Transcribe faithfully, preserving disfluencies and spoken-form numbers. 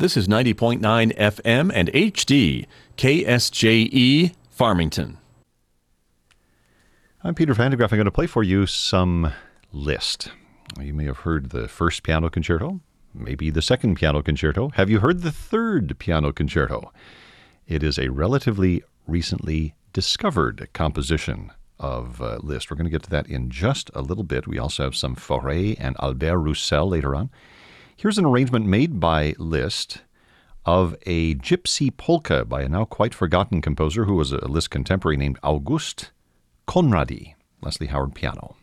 This is ninety point nine F M and H D, K S J E, Farmington. I'm Peter Vandegraff. I'm going to play for you some Liszt. You may have heard the first piano concerto, maybe the second piano concerto. Have you heard the third piano concerto? It is a relatively recently discovered composition of uh, Liszt. We're going to get to that in just a little bit. We also have some Fauré and Albert Roussel later on. Here's an arrangement made by Liszt of a gypsy polka by a now quite forgotten composer who was a Liszt contemporary named August Conradi. Leslie Howard, piano.